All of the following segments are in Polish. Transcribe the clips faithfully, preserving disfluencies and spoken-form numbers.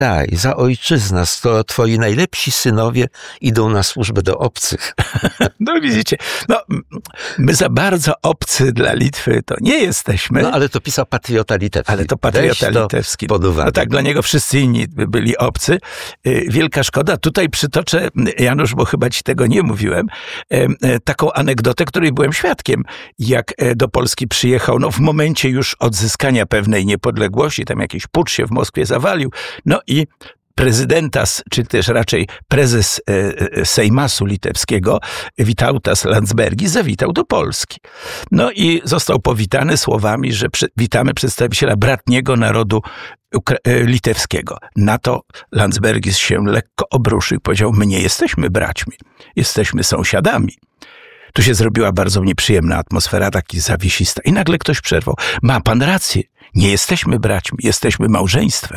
Daj, za ojczyznę, skoro twoi najlepsi synowie idą na służbę do obcych. No widzicie, no my za bardzo obcy dla Litwy to nie jesteśmy. No ale to pisał patriota litewski. Ale to patriota litewski. Pod uwagę. No tak, dla niego wszyscy inni byli obcy. Wielka szkoda. Tutaj przytoczę, Janusz, bo chyba ci tego nie mówiłem, taką anegdotę, której byłem świadkiem, jak do Polski przyjechał, no w momencie już odzyskania pewnej niepodległości, tam jakiś pucz się w Moskwie zawalił, no i prezydentas, czy też raczej prezes Seimasu litewskiego, Vytautas Landsbergis, zawitał do Polski. No i został powitany słowami, że witamy przedstawiciela bratniego narodu litewskiego. Na to Landsbergis się lekko obruszył i powiedział, my nie jesteśmy braćmi, jesteśmy sąsiadami. Tu się zrobiła bardzo nieprzyjemna atmosfera, taki zawiesista. I nagle ktoś przerwał. Ma pan rację, nie jesteśmy braćmi, jesteśmy małżeństwem.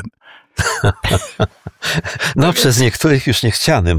No, przez niektórych już niechcianym.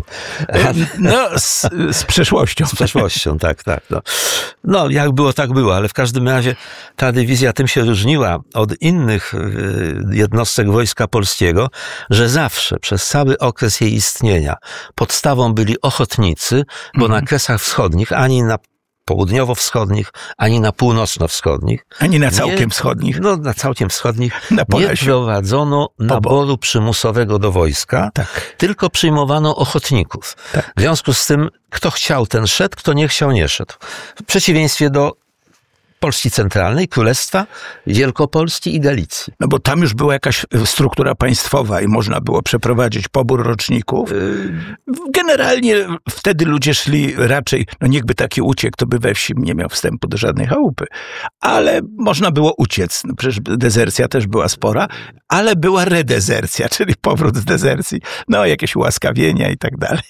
No, z, z przeszłością. Z przeszłością, tak, tak. No. no, jak było, tak było, ale w każdym razie ta dywizja tym się różniła od innych jednostek Wojska Polskiego, że zawsze, przez cały okres jej istnienia, podstawą byli ochotnicy, bo mm. na Kresach Wschodnich, ani na południowo-wschodnich, ani na północno-wschodnich. Ani na całkiem nie, wschodnich. No, na całkiem wschodnich na nie prowadzono naboru przymusowego do wojska, tak. tylko przyjmowano ochotników. Tak. W związku z tym, kto chciał, ten szedł, kto nie chciał, nie szedł. W przeciwieństwie do Polski Centralnej, Królestwa Wielkopolski i Galicji. No bo tam już była jakaś struktura państwowa i można było przeprowadzić pobór roczników. Generalnie wtedy ludzie szli raczej, no niechby taki uciekł, to by we wsi nie miał wstępu do żadnej chałupy. Ale można było uciec. No przecież dezercja też była spora, ale była redezercja, czyli powrót z dezercji. No jakieś ułaskawienia i tak dalej.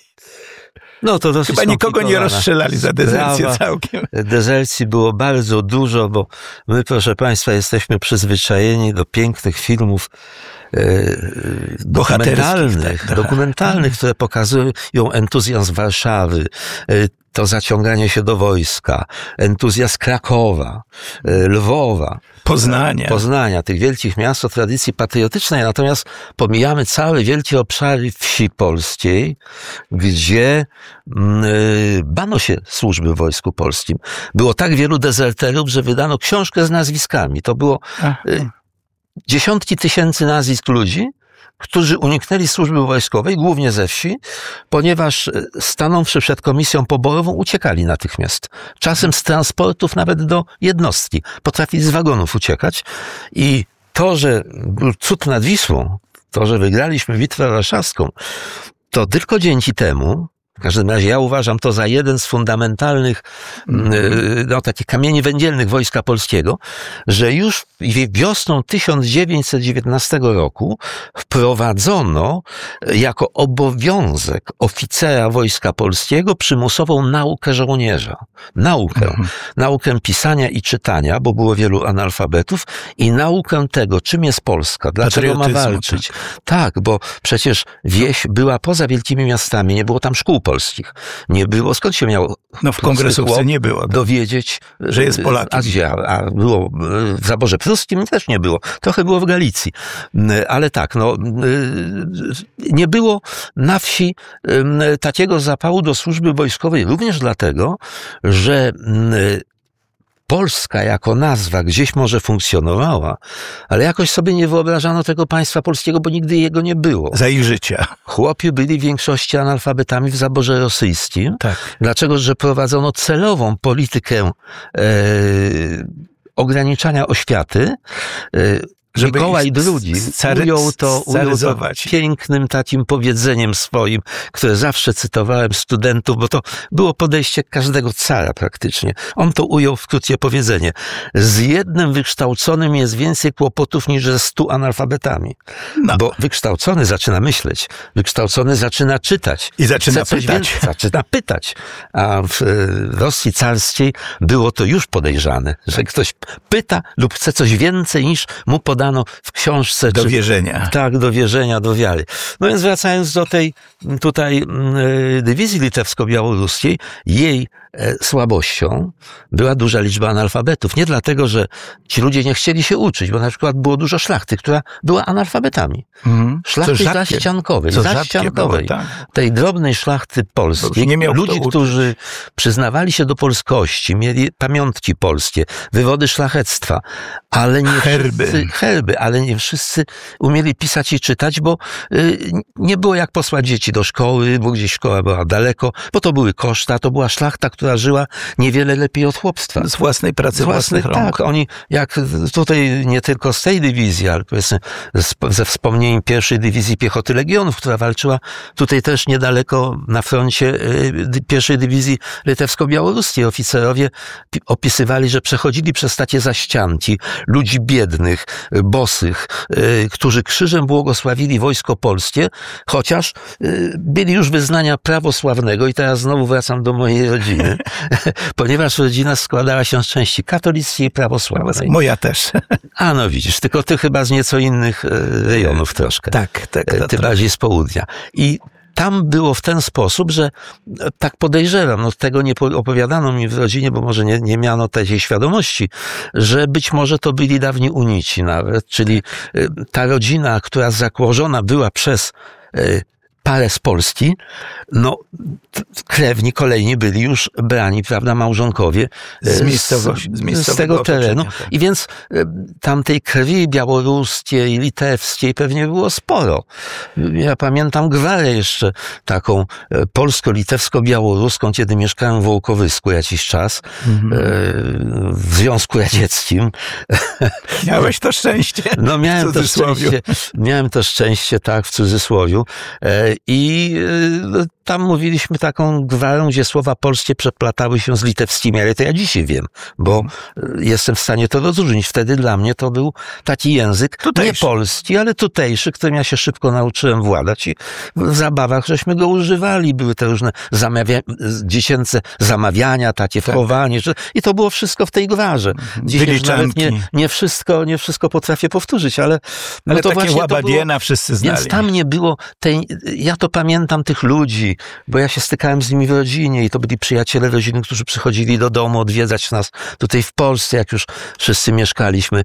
No to dosyć Chyba nikogo nie rozstrzelali za dezercję sprawa. całkiem. Dezercji było bardzo dużo, bo my, proszę państwa, jesteśmy przyzwyczajeni do pięknych filmów e, dokumentalnych, tak, tak. dokumentalnych, które pokazują entuzjazm Warszawy, e, to zaciąganie się do wojska, entuzjazm Krakowa, e, Lwowa, Poznania. Poznania, tych wielkich miast o tradycji patriotycznej, natomiast pomijamy całe wielkie obszary wsi polskiej, gdzie yy, bano się służby w Wojsku Polskim. Było tak wielu dezerterów, że wydano książkę z nazwiskami. To było yy, dziesiątki tysięcy nazwisk ludzi, którzy uniknęli służby wojskowej, głównie ze wsi, ponieważ stanąwszy przed komisją poborową, uciekali natychmiast. Czasem z transportów nawet do jednostki. Potrafili z wagonów uciekać. I to, że był cud nad Wisłą, to, że wygraliśmy Bitwę Warszawską, to tylko dzięki temu, w każdym razie ja uważam to za jeden z fundamentalnych, no takich kamieni węgielnych Wojska Polskiego, że już wiosną tysiąc dziewięćset dziewiętnastego roku wprowadzono jako obowiązek oficera Wojska Polskiego przymusową naukę żołnierza. Naukę. Mhm. Naukę pisania i czytania, bo było wielu analfabetów, i naukę tego, czym jest Polska, dlaczego ma walczyć. Tak. tak, bo przecież wieś była poza wielkimi miastami, nie było tam szkół polskich. Nie było, skąd się miało no w kongresówce nie było. Dowiedzieć, że jest Polakiem. A gdzie? A było w zaborze pruskim też nie było. Trochę było w Galicji. Ale tak, no nie było na wsi takiego zapału do służby wojskowej również dlatego, że Polska jako nazwa gdzieś może funkcjonowała, ale jakoś sobie nie wyobrażano tego państwa polskiego, bo nigdy jego nie było. Za ich życia. Chłopi byli w większości analfabetami w zaborze rosyjskim. Tak. Dlaczego? Że prowadzono celową politykę e, ograniczania oświaty. E, Żeby Mikołaj drugi ujął to, ujął to pięknym takim powiedzeniem swoim, które zawsze cytowałem studentów, bo to było podejście każdego cara praktycznie. On to ujął w krótkie powiedzenie. Z jednym wykształconym jest więcej kłopotów niż ze stu analfabetami. No. Bo wykształcony zaczyna myśleć, wykształcony zaczyna czytać. I zaczyna pytać. Więcej, zaczyna pytać. A w Rosji carskiej było to już podejrzane, że ktoś pyta lub chce coś więcej niż mu poda opowiadano w książce. Do czy, wierzenia. Tak, do wierzenia, do wiary. No więc wracając do tej tutaj y, dywizji litewsko-białoruskiej, jej e, słabością była duża liczba analfabetów. Nie dlatego, że ci ludzie nie chcieli się uczyć, bo na przykład było dużo szlachty, która była analfabetami. Mm. Szlachty zaściankowej, Co zaściankowej. było, tak. Tej drobnej szlachty polskiej. Nie miał ludzi, kto którzy przyznawali się do polskości, mieli pamiątki polskie, wywody szlachectwa, ale nie herby. wszyscy, herby, ale nie wszyscy umieli pisać i czytać, bo y, nie było jak posłać dzieci do szkoły, bo gdzieś szkoła była daleko, bo to były koszta, to była szlachta, która żyła niewiele lepiej od chłopstwa. Z własnej pracy, z własnych, własnych rąk. Tak, oni, jak tutaj nie tylko z tej dywizji, ale powiedzmy ze wspomnień pierwszej dywizji piechoty Legionów, która walczyła tutaj też niedaleko na froncie pierwszej dywizji litewsko-białoruskiej. Oficerowie opisywali, że przechodzili przez takie zaścianki ludzi biednych, bosych, którzy krzyżem błogosławili wojsko polskie, chociaż byli już wyznania prawosławnego i teraz znowu wracam do mojej rodziny, ponieważ rodzina składała się z części katolickiej i prawosławnej. Moja też. A no widzisz, tylko ty chyba z nieco innych rejonów troszkę. Tak, tak. Ty trochę. Bardziej z południa. I tam było w ten sposób, że tak podejrzewam, no tego nie opowiadano mi w rodzinie, bo może nie, nie miano takiej świadomości, że być może to byli dawni unici nawet, czyli ta rodzina, która zakłożona była przez parę z Polski, no krewni kolejni byli już brani, prawda, małżonkowie z, miejscowości, z, z tego terenu. Tak. I więc tamtej krwi białoruskiej, litewskiej pewnie było sporo. Ja pamiętam gwarę jeszcze taką polsko-litewsko-białoruską, kiedy mieszkałem w Wołkowysku jakiś czas, mm-hmm. w Związku Radzieckim. Miałeś to szczęście. No miałem to szczęście, miałem to szczęście, tak, w cudzysłowiu. I tam mówiliśmy taką gwarą, gdzie słowa polskie przeplatały się z litewskimi, ale to ja dzisiaj wiem, bo jestem w stanie to rozróżnić. Wtedy dla mnie to był taki język tutejszy. Nie polski, ale tutejszy, którym ja się szybko nauczyłem władać i w zabawach żeśmy go używali. Były te różne zamawia- dziecięce zamawiania, takie tak. wchowanie, i to było wszystko w tej gwarze. Dzisiaj nawet nie, nie wszystko, nie wszystko potrafię powtórzyć, ale, no ale to takie właśnie łababiena było, wszyscy znali. Więc tam nie było tej, ja to pamiętam tych ludzi, bo ja się stykałem z nimi w rodzinie i to byli przyjaciele rodziny, którzy przychodzili do domu odwiedzać nas tutaj w Polsce, jak już wszyscy mieszkaliśmy.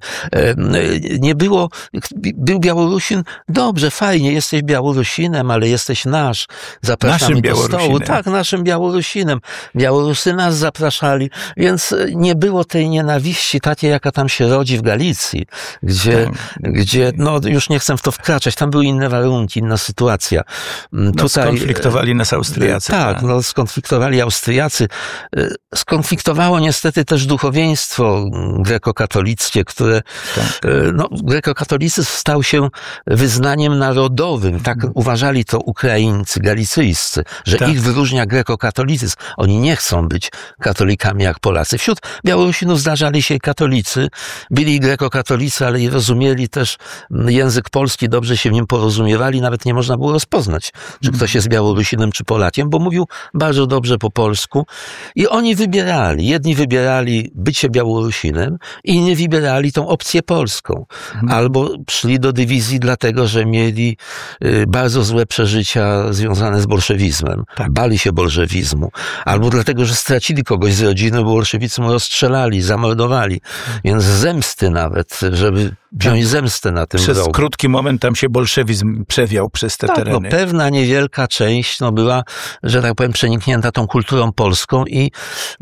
Nie było, był Białorusin, dobrze, fajnie, jesteś Białorusinem, ale jesteś nasz, zapraszamy naszym do stołu. Tak, naszym Białorusinem. Białorusy nas zapraszali, więc nie było tej nienawiści takiej, jaka tam się rodzi w Galicji, gdzie, tak. gdzie no już nie chcę w to wkraczać, tam były inne warunki, inna sytuacja. No, tutaj skonfliktowali nas Austriacy. Tak, tak, no skonfliktowali Austriacy. Skonfliktowało niestety też duchowieństwo grekokatolickie, które, tak. no, grekokatolicyzm stał się wyznaniem narodowym. Tak hmm. uważali to Ukraińcy, galicyjscy, że tak. ich wyróżnia grekokatolicyzm. Oni nie chcą być katolikami jak Polacy. Wśród Białorusinów zdarzali się katolicy, byli grekokatolicy, ale i rozumieli też język polski, dobrze się w nim porozumiewali, nawet nie można było rozpoznać, czy ktoś jest Białorusinem, czy Polakiem, bo mówił bardzo dobrze po polsku i oni wybierali. Jedni wybierali bycie Białorusinem, inni wybierali tą opcję polską. Mhm. Albo szli do dywizji dlatego, że mieli bardzo złe przeżycia związane z bolszewizmem. Tak. Bali się bolszewizmu. Albo dlatego, że stracili kogoś z rodziny, bo bolszewicy mu rozstrzelali, zamordowali. Więc zemsty nawet, żeby wziąć zemstę na tym Przez wrogu. krótki moment tam się bolszewizm przewiał przez te tak, tereny. No, pewna niewielka część no, była, że tak powiem, przeniknięta tą kulturą polską i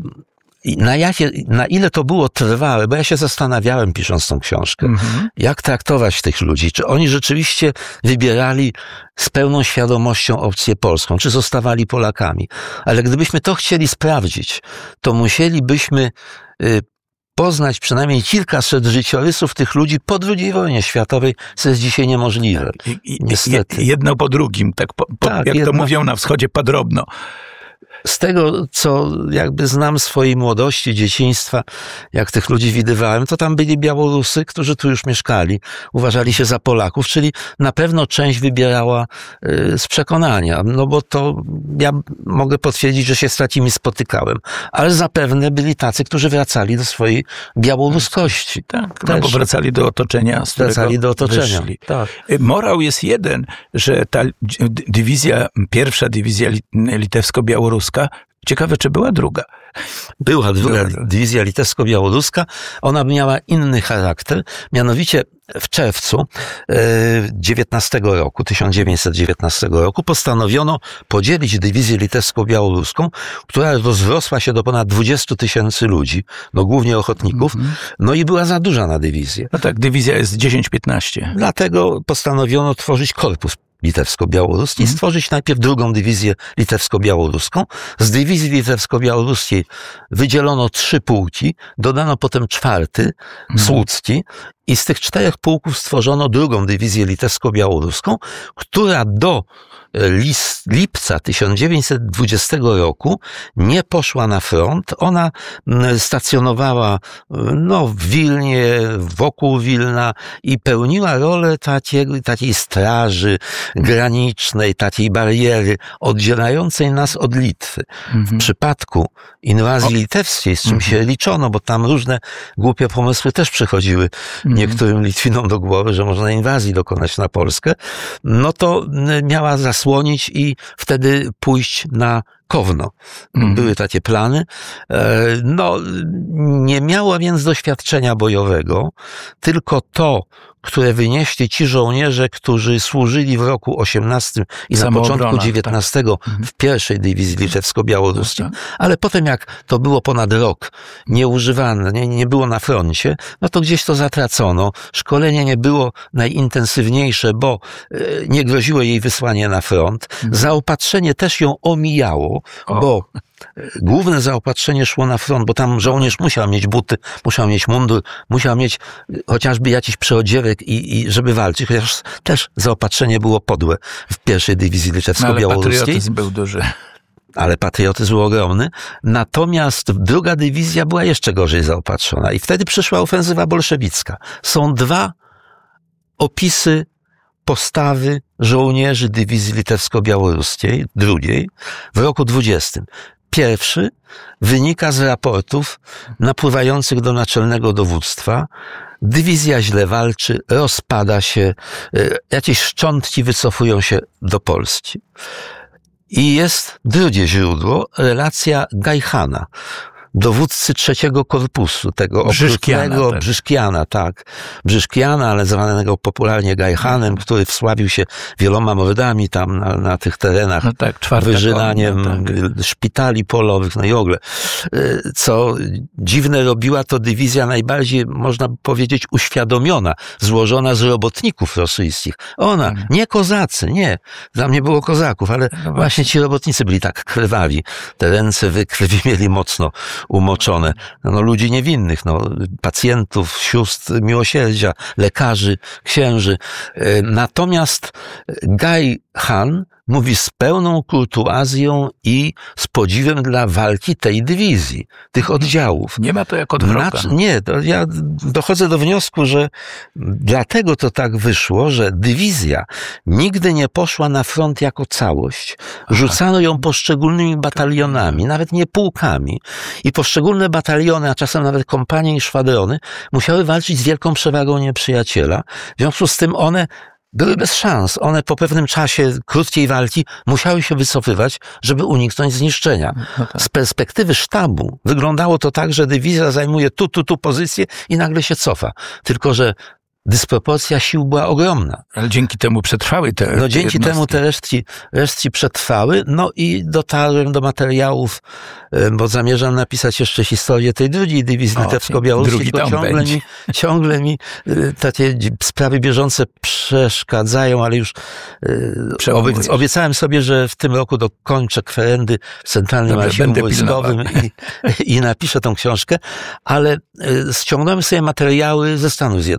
I na, jakie, na ile to było trwałe, bo ja się zastanawiałem pisząc tą książkę, mm-hmm. jak traktować tych ludzi, czy oni rzeczywiście wybierali z pełną świadomością opcję polską, czy zostawali Polakami. Ale gdybyśmy to chcieli sprawdzić, to musielibyśmy y, poznać przynajmniej kilkaset życiorysów tych ludzi po drugiej wojnie światowej, co jest dzisiaj niemożliwe. I, i, niestety. Jedno po drugim, tak, po, po, tak jak jedno... to mówią na wschodzie, podrobno. Z tego, co jakby znam swojej młodości, dzieciństwa, jak tych ludzi widywałem, to tam byli Białorusy, którzy tu już mieszkali, uważali się za Polaków, czyli na pewno część wybierała y, z przekonania, no bo to ja mogę potwierdzić, że się z takimi spotykałem, ale zapewne byli tacy, którzy wracali do swojej białoruskości. Tak, no bo wracali do otoczenia, z wracali do otoczenia. Wyszli. Tak. Morał jest jeden, że ta dywizja, pierwsza dywizja litewsko-białoruska, ciekawe, czy była druga. Była druga dywizja litewsko-białoruska. Ona miała inny charakter. Mianowicie w czerwcu dziewiętnastego roku, tysiąc dziewięćset dziewiętnastego roku postanowiono podzielić dywizję litewsko-białoruską, która rozrosła się do ponad dwudziestu tysięcy ludzi, no głównie ochotników, mm-hmm. no i była za duża na dywizję. No tak, dywizja jest dziesięć piętnaście. Dlatego postanowiono tworzyć korpus litewsko-białoruski i Mhm. stworzyć najpierw drugą dywizję litewsko-białoruską. Z dywizji litewsko-białoruskiej wydzielono trzy pułki, dodano potem czwarty, Mhm. słucki, i z tych czterech pułków stworzono drugą dywizję litewsko-białoruską, która do lis, lipca tysiąc dziewięćset dwudziestego roku nie poszła na front. Ona stacjonowała no, w Wilnie, wokół Wilna i pełniła rolę takiej, takiej straży granicznej, takiej bariery oddzielającej nas od Litwy. Mhm. W przypadku inwazji o. litewskiej, z czym mhm. się liczono, bo tam różne głupie pomysły też przychodziły mhm. niektórym Litwinom do głowy, że można inwazji dokonać na Polskę, no to miała zasłonić i wtedy pójść na Kowno. Mm. Były takie plany. No, nie miała więc doświadczenia bojowego, tylko to, które wynieśli ci żołnierze, którzy służyli w roku osiemnastym i na początku dziewiętnastego tak. w pierwszej dywizji litewsko-białoruskiej, tak. ale potem jak to było ponad rok nieużywane, nie, nie było na froncie, no to gdzieś to zatracono. Szkolenie nie było najintensywniejsze, bo nie groziło jej wysłanie na front. Zaopatrzenie też ją omijało, o. bo główne zaopatrzenie szło na front, bo tam żołnierz musiał mieć buty, musiał mieć mundur, musiał mieć chociażby jakiś przeodziewek i, i żeby walczyć, chociaż też zaopatrzenie było podłe w pierwszej dywizji litewsko-białoruskiej. Ale patriotyzm był duży. Ale patriotyzm był ogromny. Natomiast druga dywizja była jeszcze gorzej zaopatrzona i wtedy przyszła ofensywa bolszewicka. Są dwa opisy postawy żołnierzy dywizji litewsko-białoruskiej, drugiej, w roku dwudziestym. Pierwszy wynika z raportów napływających do naczelnego dowództwa. Dywizja źle walczy, rozpada się, jakieś szczątki wycofują się do Polski. I jest drugie źródło, relacja Gajchana, dowódcy trzeciego korpusu, tego okrutnego tak. Brzyszkiana, tak. Brzyszkiana, ale zwanego popularnie Gajchanem, który wsławił się wieloma mordami tam na, na tych terenach, no tak, wyżynaniem kolumna, tak. szpitali polowych, no i w ogóle. Co dziwne robiła to dywizja najbardziej, można powiedzieć, uświadomiona, złożona z robotników rosyjskich. Ona, hmm. nie kozacy, nie. Tam nie było kozaków, ale no właśnie ci robotnicy byli tak krwawi. Te ręce we krwi mieli mocno umoczone. No, ludzi niewinnych, no, pacjentów, sióstr miłosierdzia, lekarzy, księży. Natomiast Gajchan mówi z pełną kurtuazją i z podziwem dla walki tej dywizji, tych oddziałów. Nie ma to jak od wroga. Znaczy, nie, to ja dochodzę do wniosku, że dlatego to tak wyszło, że dywizja nigdy nie poszła na front jako całość. Rzucano ją poszczególnymi batalionami, nawet nie pułkami. I poszczególne bataliony, a czasem nawet kompanie i szwadrony musiały walczyć z wielką przewagą nieprzyjaciela. W związku z tym one były bez szans. One po pewnym czasie krótkiej walki musiały się wycofywać, żeby uniknąć zniszczenia. No tak. Z perspektywy sztabu wyglądało to tak, że dywizja zajmuje tu, tu, tu pozycję i nagle się cofa. Tylko że dysproporcja sił była ogromna. Ale dzięki temu przetrwały te No dzięki jednostki. temu te resztki, resztki przetrwały. No i dotarłem do materiałów, bo zamierzam napisać jeszcze historię tej drugiej dywizji litewsko-białoruskiej, tylko ciągle mi, ciągle mi takie sprawy bieżące przeszkadzają, ale już obie, obiecałem sobie, że w tym roku dokończę kwerendy w Centralnym Archiwum Wojskowym i, i napiszę tą książkę, ale ściągnąłem sobie materiały ze Stanów Zjednoczonych,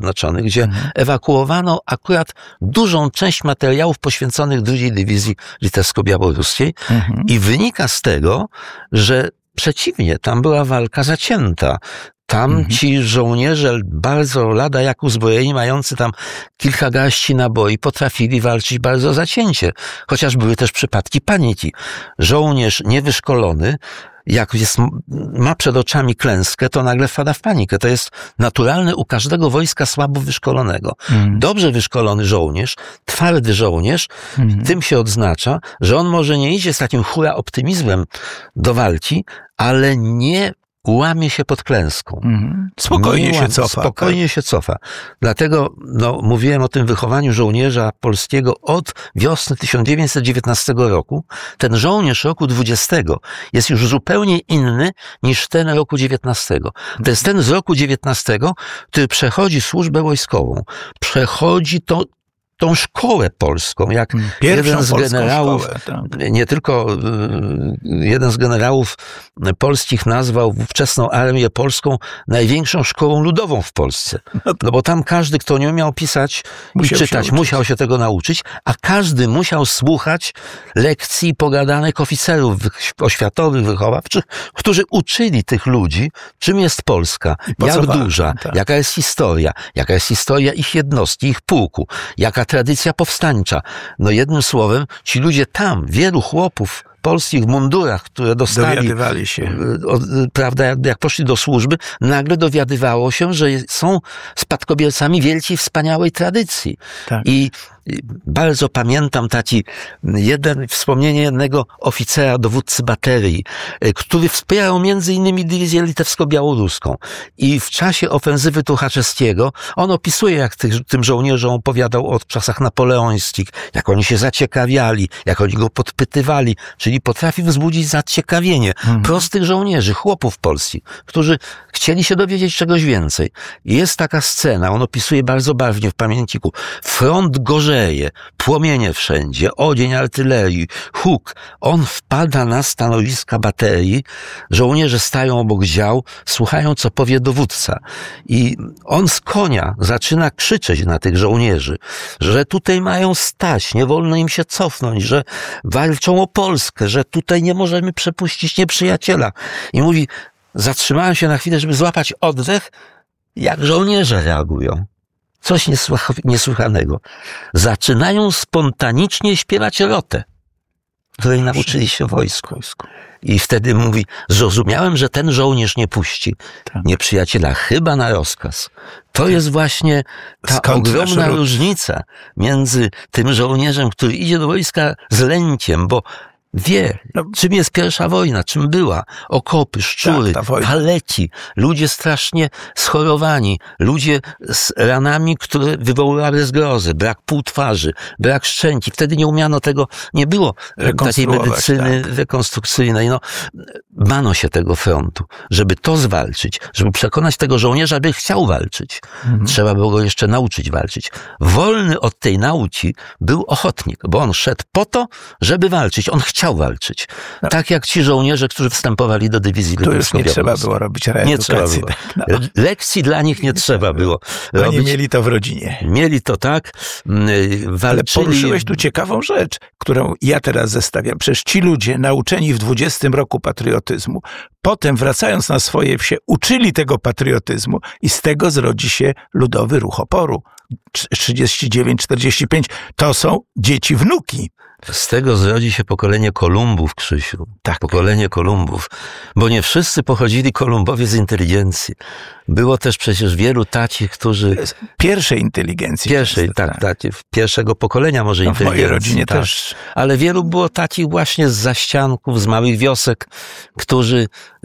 gdzie mhm. ewakuowano akurat dużą część materiałów poświęconych drugiej Dywizji Litewsko-Białoruskiej Mhm. i wynika z tego, że przeciwnie, tam była walka zacięta. Tam Mhm. ci żołnierze bardzo lada jak uzbrojeni, mający tam kilka garści naboi, potrafili walczyć bardzo zacięcie. Chociaż były też przypadki paniki. Żołnierz niewyszkolony, jak jest, ma przed oczami klęskę, to nagle wpada w panikę. To jest naturalne u każdego wojska słabo wyszkolonego. Mhm. Dobrze wyszkolony żołnierz, twardy żołnierz, Mhm. tym się odznacza, że on może nie idzie z takim hura optymizmem do walki, ale nie łamie się pod klęską. Mhm. Spokojnie Nie się łam- cofa. Spokojnie się cofa. Dlatego no, mówiłem o tym wychowaniu żołnierza polskiego od wiosny tysiąc dziewięćset dziewiętnastego roku. Ten żołnierz roku dwudziestego jest już zupełnie inny niż ten roku dziewiętnastego. To jest ten z roku dziewiętnastego, który przechodzi służbę wojskową. Przechodzi to tą szkołę polską, jak Pierwszą jeden z polską generałów, szkołę, tak. nie tylko y, jeden z generałów polskich nazwał ówczesną armię polską największą szkołą ludową w Polsce. No bo tam każdy, kto nie umiał pisać Musiał i się czytać, uczyć. musiał się tego nauczyć, a każdy musiał słuchać lekcji i pogadanek oficerów wy- oświatowych, wychowawczych, którzy uczyli tych ludzi, czym jest Polska, po co jak walczą, duża, tak. jaka jest historia, jaka jest historia ich jednostki, ich pułku, jaka tradycja powstańcza. No jednym słowem, ci ludzie tam, wielu chłopów polskich w mundurach, które dostali, Dowiadywali się. y, o, y, prawda, jak, jak poszli do służby, nagle dowiadywało się, że są spadkobiercami wielkiej, wspaniałej tradycji. Tak. I i bardzo pamiętam taki jeden, wspomnienie jednego oficera, dowódcy baterii, y, który wspierał między innymi dywizję litewsko-białoruską. I w czasie ofensywy Tuchaczewskiego on opisuje, jak tych, tym żołnierzom opowiadał o czasach napoleońskich, jak oni się zaciekawiali, jak oni go podpytywali, czyli potrafił wzbudzić zaciekawienie Mhm. prostych żołnierzy, chłopów polskich, którzy chcieli się dowiedzieć czegoś więcej. I jest taka scena, on opisuje bardzo barwnie w pamiętniku. Front gorzeje, płomienie wszędzie, ogień artylerii, huk. On wpada na stanowiska baterii, żołnierze stają obok dział, słuchają, co powie dowódca. I on z konia zaczyna krzyczeć na tych żołnierzy, że tutaj mają stać, nie wolno im się cofnąć, że walczą o Polskę, że tutaj nie możemy przepuścić nieprzyjaciela. I mówi, zatrzymałem się na chwilę, żeby złapać oddech, jak żołnierze reagują. Coś niesłycha- niesłychanego. Zaczynają spontanicznie śpiewać rotę, której nauczyli się w wojsku. I wtedy mówi, zrozumiałem, że ten żołnierz nie puści Tak. nieprzyjaciela, chyba na rozkaz. To jest właśnie ta Skąd ogromna nasz ród? różnica między tym żołnierzem, który idzie do wojska z lękiem, bo wie, No. czym jest pierwsza wojna, czym była. Okopy, szczury, Tak, ta wojna. paleci, ludzie strasznie schorowani, ludzie z ranami, które wywoływały zgrozy, brak półtwarzy, brak szczęki. Wtedy nie umiano tego, nie było takiej Rekonstruować, medycyny tak. rekonstrukcyjnej. No, bano się tego frontu. Żeby to zwalczyć, żeby przekonać tego żołnierza, by chciał walczyć. Mhm. Trzeba było go jeszcze nauczyć walczyć. Wolny od tej nauki był ochotnik, bo on szedł po to, żeby walczyć. On chciał walczyć. No. Tak jak ci żołnierze, którzy wstępowali do dywizji Tu już nie litewsko-białoruskiej. trzeba było robić Nie trzeba reedukacji. było. Tak, no. Lekcji dla nich nie trzeba było Oni robić. mieli to w rodzinie. Mieli to tak, mm, Ale walczyli. poruszyłeś tu ciekawą rzecz, którą ja teraz zestawiam. Przecież ci ludzie nauczeni w dwudziestym roku patriotyzmu, potem wracając na swoje wsie, uczyli tego patriotyzmu i z tego zrodzi się Ludowy Ruch Oporu. trzydzieści dziewięć czterdzieści pięć. To są dzieci wnuki. Z tego zrodzi się pokolenie Kolumbów, Krzysiu. Tak. Pokolenie Kolumbów. Bo nie wszyscy pochodzili Kolumbowie z inteligencji. Było też przecież wielu takich, którzy... Pierwszej inteligencji. Pierwszej, często, tak, tak, pierwszego pokolenia może No w inteligencji. mojej rodzinie tak. też. Ale wielu było takich właśnie z zaścianków, z małych wiosek, którzy,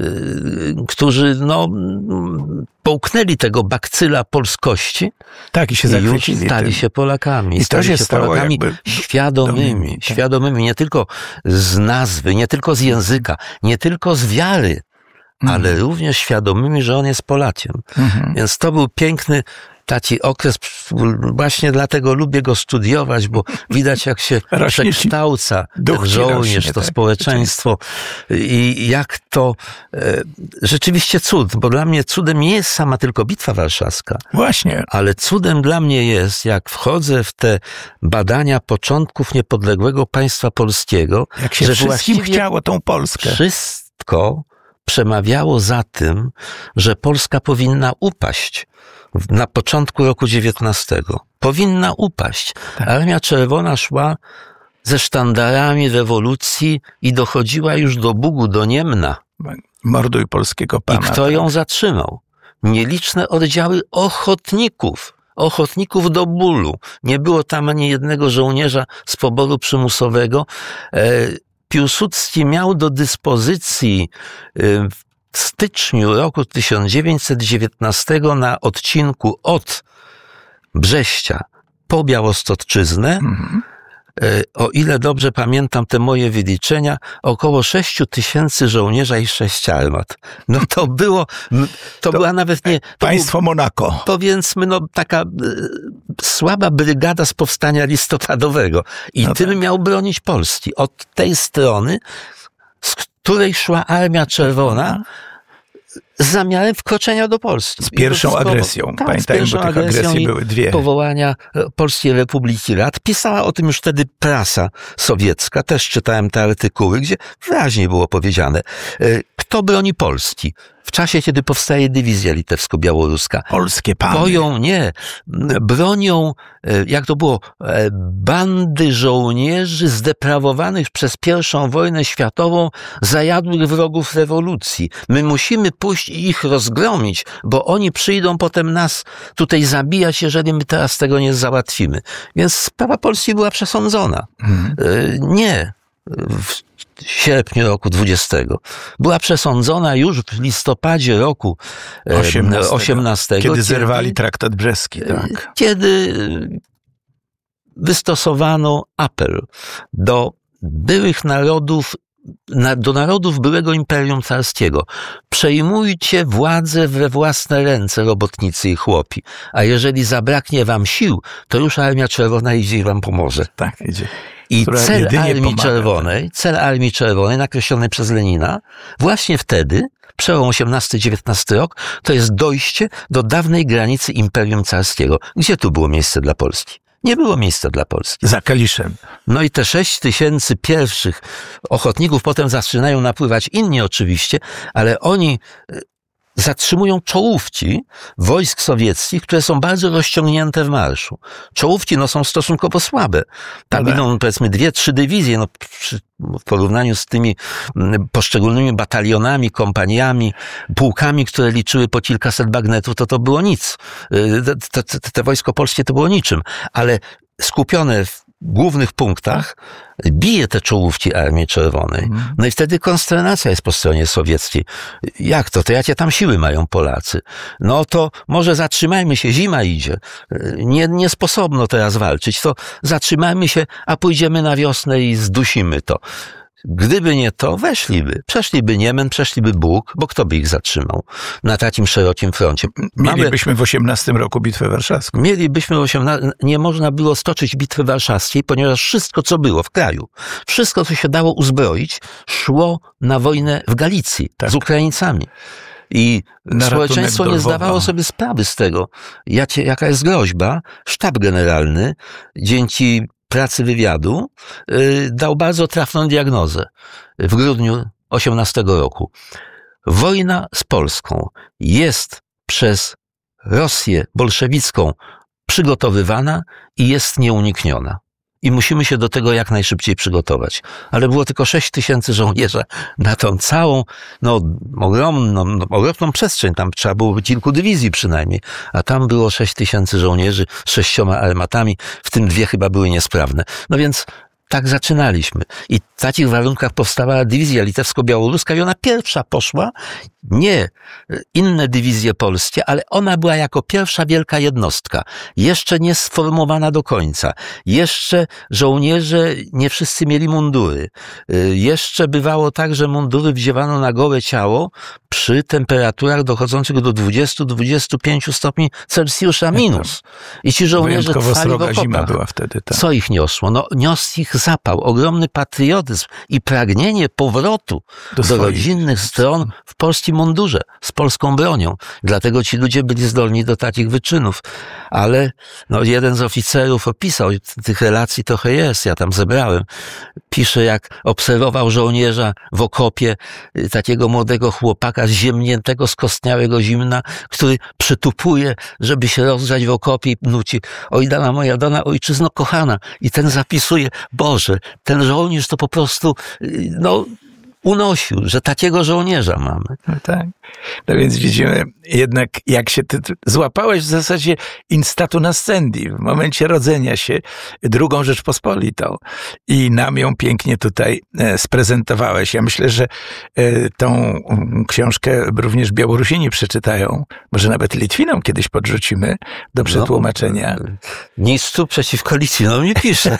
yy, którzy no, połknęli tego bakcyla polskości Tak, i się i już zachwycili stali tym. się Polakami. I to stali się się stało Polakami jakby świadomymi, domymi, tak. świadomymi nie tylko z nazwy, nie tylko z języka, nie tylko z wiary, Mhm. ale również świadomymi, że on jest Polakiem. Mhm. Więc to był piękny, taki okres, właśnie dlatego lubię go studiować, bo widać, jak się przekształca ten żołnierz, rośnie, to tak, społeczeństwo i jak to e, rzeczywiście cud, bo dla mnie cudem nie jest sama tylko Bitwa Warszawska. Właśnie. Ale cudem dla mnie jest, jak wchodzę w te badania początków niepodległego państwa polskiego, jak się że wszystkim chciało tą Polskę. Wszystko przemawiało za tym, że Polska powinna upaść na początku roku dziewiętnastego. Powinna upaść. Tak. Armia Czerwona szła ze sztandarami rewolucji i dochodziła już do Bugu, do Niemna. Morduj polskiego pana. I kto tak. ją zatrzymał? Nieliczne oddziały ochotników. Ochotników do bólu. Nie było tam ani jednego żołnierza z poboru przymusowego. Piłsudski miał do dyspozycji w styczniu roku tysiąc dziewięćset dziewiętnastego na odcinku od Brześcia po Białostocczyznę, mm-hmm. o ile dobrze pamiętam te moje wyliczenia, około sześciu tysięcy żołnierza i sześć armat. No to było, to, to była nawet nie... To państwo był, Monako. Powiedzmy, no taka słaba brygada z powstania listopadowego. I no tym tak. miał bronić Polski. Od tej strony, z której szła Armia Czerwona, z zamiarem wkroczenia do Polski. Z pierwszą agresją. Tak, Pamiętajmy, bo tych agresji były dwie. Powołania Polskiej Republiki Rad. Pisała o tym już wtedy prasa sowiecka. Też czytałem te artykuły, gdzie wyraźnie było powiedziane, kto broni Polski. W czasie, kiedy powstaje dywizja litewsko-białoruska. Polskie pany. Boją, nie, bronią, jak to było, bandy żołnierzy zdeprawowanych przez pierwszą wojnę światową, zajadłych wrogów rewolucji. My musimy pójść i ich rozgromić, bo oni przyjdą potem nas tutaj zabijać, jeżeli my teraz tego nie załatwimy. Więc sprawa Polski była przesądzona. Hmm. Nie. W sierpniu roku dwudziestego. Była przesądzona już w listopadzie roku osiemnastego. Kiedy zerwali traktat brzeski. Tak. Kiedy wystosowano apel do byłych narodów, do narodów byłego Imperium Carskiego. Przejmujcie władzę we własne ręce, robotnicy i chłopi. A jeżeli zabraknie wam sił, to już Armia Czerwona idzie i wam pomoże. Tak, idzie. I cel Armii pomaga, Czerwonej, tak. cel Armii Czerwonej nakreślony przez Lenina, właśnie wtedy, przełom osiemnasty dziewiętnasty rok, to jest dojście do dawnej granicy Imperium Carskiego. Gdzie tu było miejsce dla Polski? Nie było miejsca dla Polski. Za Kaliszem. No i te sześć tysięcy pierwszych ochotników potem zaczynają napływać inni oczywiście, ale oni zatrzymują czołówki wojsk sowieckich, które są bardzo rozciągnięte w marszu. Czołówki no, są stosunkowo słabe. Tam idą powiedzmy dwie, trzy dywizje, no, przy, w porównaniu z tymi poszczególnymi batalionami, kompaniami, pułkami, które liczyły po kilkaset bagnetów, to to było nic. Te, te, te wojsko polskie to było niczym. Ale skupione w głównych punktach bije te czołówki Armii Czerwonej. No i wtedy konsternacja jest po stronie sowieckiej. Jak to? To jakie tam siły mają Polacy? No to może zatrzymajmy się, zima idzie. Nie, nie sposobno teraz walczyć. To zatrzymajmy się, a pójdziemy na wiosnę i zdusimy to. Gdyby nie to, weszliby. Przeszliby Niemen, przeszliby Bóg, bo kto by ich zatrzymał na takim szerokim froncie? Mielibyśmy w osiemnastym roku Bitwę Warszawską. Mielibyśmy w osiemnastym Nie można było stoczyć Bitwy Warszawskiej, ponieważ wszystko, co było w kraju, wszystko, co się dało uzbroić, szło na wojnę w Galicji tak. z Ukraińcami. I na społeczeństwo nie zdawało sobie sprawy z tego, jakie, jaka jest groźba. Sztab Generalny, dzięki pracy wywiadu, yy, dał bardzo trafną diagnozę w grudniu osiemnastego roku. Wojna z Polską jest przez Rosję bolszewicką przygotowywana i jest nieunikniona. I musimy się do tego jak najszybciej przygotować. Ale było tylko sześć tysięcy żołnierza na tą całą, no, ogromną, no, ogromną przestrzeń. Tam trzeba było kilku dywizji przynajmniej. A tam było sześć tysięcy żołnierzy z sześcioma armatami, w tym dwie chyba były niesprawne. No więc tak zaczynaliśmy. I w takich warunkach powstała dywizja litewsko-białoruska i ona pierwsza poszła, nie inne dywizje polskie, ale ona była jako pierwsza wielka jednostka, jeszcze nie sformowana do końca. Jeszcze żołnierze nie wszyscy mieli mundury. Jeszcze bywało tak, że mundury wzięwano na gołe ciało, przy temperaturach dochodzących do dwudziestu do dwudziestu pięciu stopni Celsjusza minus. I ci żołnierze trwali w okopach. Zima była wtedy, tak. Co ich niosło? No, niósł ich zapał, ogromny patriotyzm i pragnienie powrotu do, do rodzinnych stron w polskim mundurze, z polską bronią. Dlatego ci ludzie byli zdolni do takich wyczynów. Ale no, jeden z oficerów opisał, tych relacji trochę jest, ja tam zebrałem, pisze, jak obserwował żołnierza w okopie, takiego młodego chłopaka ziemniętego, skostniałego zimna, który przytupuje, żeby się rozgrzać w okopie i nuci: oj, dana moja, dana ojczyzno kochana. I ten zapisuje: Boże, ten żołnierz to po prostu, no, unosił, że takiego żołnierza mamy. No tak. No więc widzimy jednak, jak się ty złapałeś w zasadzie instatu nascendi, w momencie rodzenia się, drugą Rzeczpospolitą, i nam ją pięknie tutaj sprezentowałeś. Ja myślę, że tą książkę również Białorusini przeczytają, może nawet Litwinom kiedyś podrzucimy do przetłumaczenia. No, nic tu przeciwko Litwinom nie pisze.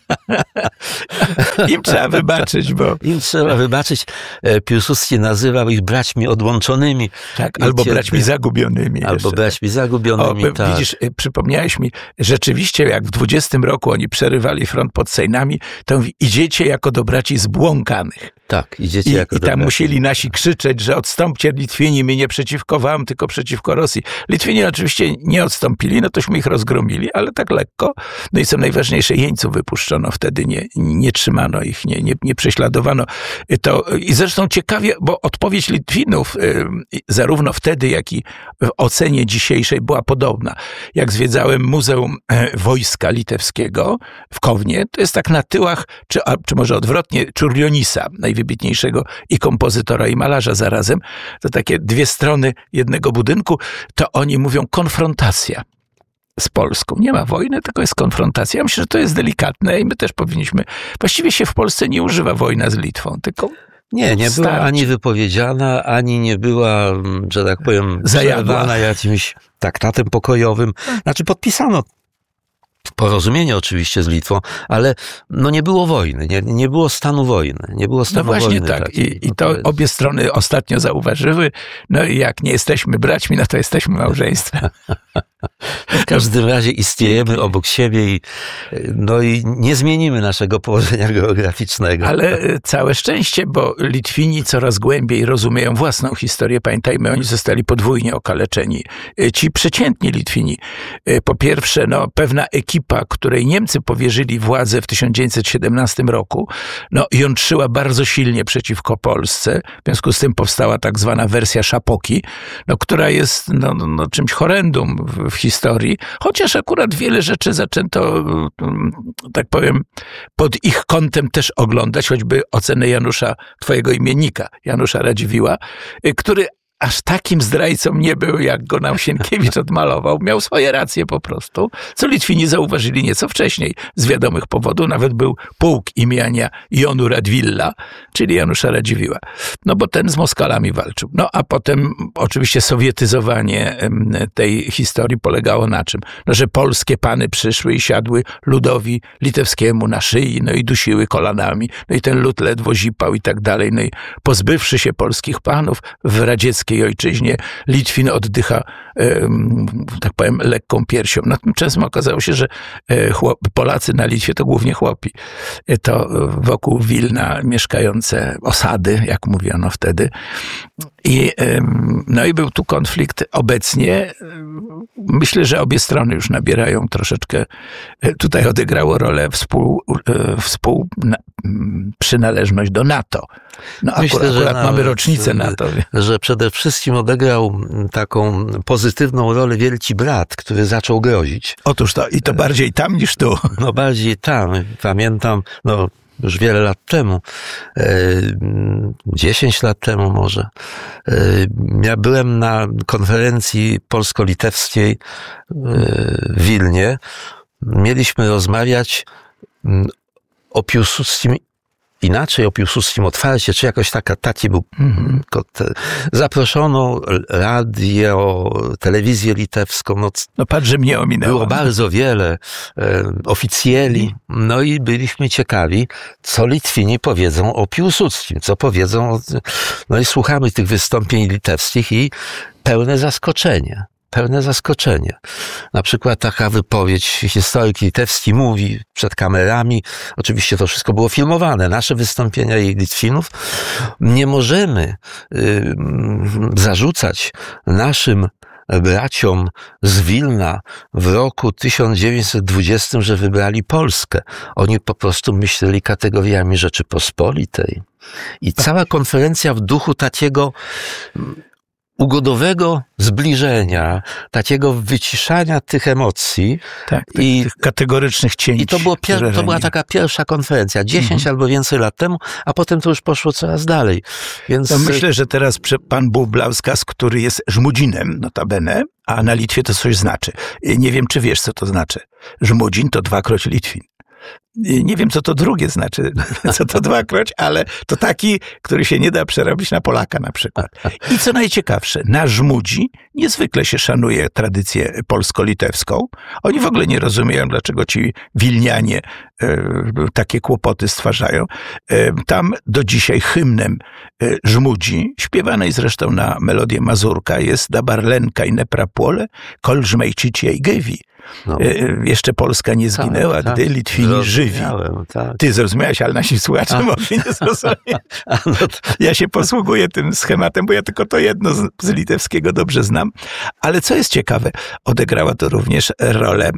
Im trzeba wybaczyć, bo... Im trzeba wybaczyć. Piłsudski nazywał ich braćmi odłączonymi. Tak, albo cierpy, braćmi zagubionymi. Albo jeszcze. braćmi zagubionymi, o, tak. Widzisz, przypomniałeś mi, rzeczywiście jak w dwudziestym roku oni przerywali front pod Sejnami, to mówi: idziecie jako do braci zbłąkanych. Tak, idziecie I, jako I do tam braci. musieli nasi krzyczeć, że odstąpcie Litwini, my nie przeciwko wam, tylko przeciwko Rosji. Litwini oczywiście nie odstąpili, no tośmy ich rozgromili, ale tak lekko. No i co najważniejsze, jeńców wypuszczono wtedy, nie, nie trzymano ich, nie, nie, nie prześladowano. To, I zresztą ciekawie, bo odpowiedź Litwinów y, zarówno wtedy, jak i w ocenie dzisiejszej była podobna. Jak zwiedzałem Muzeum Wojska Litewskiego w Kownie, to jest tak na tyłach, czy, a, czy może odwrotnie, Czurlionisa, najwybitniejszego i kompozytora, i malarza zarazem, to takie dwie strony jednego budynku, to oni mówią konfrontacja z Polską. Nie ma wojny, tylko jest konfrontacja. Ja myślę, że to jest delikatne i my też powinniśmy... Właściwie się w Polsce nie używa wojna z Litwą, tylko... Nie, nie starć. była ani wypowiedziana, ani nie była, że tak powiem, przerwana jakimś traktatem pokojowym. Znaczy podpisano porozumienie oczywiście z Litwą, ale no nie było wojny, nie, nie było stanu wojny, nie było stanu no właśnie wojny. Tak. Takiej, I, i to no to obie strony ostatnio zauważyły. No i jak nie jesteśmy braćmi, no to jesteśmy małżeństwem. W każdym razie istniejemy obok siebie i, no i nie zmienimy naszego położenia geograficznego. Ale całe szczęście, bo Litwini coraz głębiej rozumieją własną historię. Pamiętajmy, oni zostali podwójnie okaleczeni. Ci przeciętni Litwini. Po pierwsze, no, pewna ekipa, której Niemcy powierzyli władzę w tysiąc dziewięćset siedemnastym roku, no, jątrzyła bardzo silnie przeciwko Polsce. W związku z tym powstała tak zwana wersja Szapoki, no, która jest no, no, czymś horrendum w, w historii, chociaż akurat wiele rzeczy zaczęto, tak powiem, pod ich kątem też oglądać, choćby ocenę Janusza, twojego imiennika, Janusza Radziwiła, który aż takim zdrajcą nie był, jak go nam Sienkiewicz odmalował. Miał swoje racje po prostu, co Litwini zauważyli nieco wcześniej. Z wiadomych powodów nawet był pułk imienia Jonu Radwilla, czyli Janusza Radziwiła. No bo ten z Moskalami walczył. No a potem oczywiście sowietyzowanie tej historii polegało na czym? No, że polskie pany przyszły i siadły ludowi litewskiemu na szyi, no i dusiły kolanami. No i ten lud ledwo zipał i tak dalej. No i pozbywszy się polskich panów w radzieckiej ojczyźnie, Litwin oddycha, tak powiem, lekką piersią. No, tymczasem okazało się, że chłop, Polacy na Litwie to głównie chłopi. To wokół Wilna mieszkające osady, jak mówiono wtedy. I, no i był tu konflikt. Obecnie myślę, że obie strony już nabierają troszeczkę, tutaj odegrało rolę współ, współ przynależność do NATO. No Myślę, akurat, że akurat mamy rocznicę NATO. Że przede wszystkim odegrał taką pozytywną rolę Wielki Brat, który zaczął grozić. Otóż to, i to bardziej tam niż tu. No bardziej tam. Pamiętam, no już wiele lat temu, dziesięć lat temu może, ja byłem na konferencji polsko-litewskiej w Wilnie. Mieliśmy rozmawiać o Piłsudskim inaczej o Piłsudskim otwarcie, czy jakoś taka, taki był. Mhm. Zaproszono radio, telewizję litewską. No, no patrz, że mnie ominęło. Było bardzo wiele e, oficjeli, no i byliśmy ciekawi, co Litwini powiedzą o Piłsudskim, co powiedzą o... No i słuchamy tych wystąpień litewskich i pełne zaskoczenie. Pełne zaskoczenie. Na przykład taka wypowiedź, historyk litewski mówi przed kamerami, oczywiście to wszystko było filmowane, nasze wystąpienia i Litwinów, nie możemy y, zarzucać naszym braciom z Wilna w roku tysiąc dziewięćset dwudziestym, że wybrali Polskę. Oni po prostu myśleli kategoriami Rzeczypospolitej. I cała konferencja w duchu takiego ugodowego zbliżenia, takiego wyciszania tych emocji. Tak, tych, i, tych kategorycznych cięć. I to, było pier- to była taka pierwsza konferencja, dziesięć mhm. albo więcej lat temu, a potem to już poszło coraz dalej. Więc... No myślę, że teraz pan Bublauskas, który jest Żmudzinem, notabene, a na Litwie to coś znaczy. Nie wiem, czy wiesz, co to znaczy. Żmudzin to dwakroć Litwin. Nie wiem, co to drugie znaczy, co to dwakroć, ale to taki, który się nie da przerobić na Polaka na przykład. I co najciekawsze, na Żmudzi niezwykle się szanuje tradycję polsko-litewską. Oni w ogóle nie rozumieją, dlaczego ci Wilnianie e, takie kłopoty stwarzają. E, tam do dzisiaj hymnem e, Żmudzi, śpiewanej zresztą na melodię Mazurka, jest Dabarlenka i Neprapole, Kol Żmejczycie i Gewi. No. Jeszcze Polska nie zginęła, tak, gdy tak. Litwini żywi. Tak. Ty zrozumiałeś, ale nasi słuchacze mogli nie zrozumieć. Ja się posługuję tym schematem, bo ja tylko to jedno z, z litewskiego dobrze znam. Ale co jest ciekawe, odegrała to również rolę,